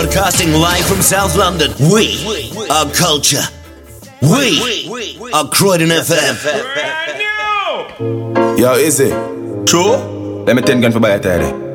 Broadcasting live from South London. We are culture. We are Croydon FM. Yo, is it? True? Let me 10 gun for buy a tire.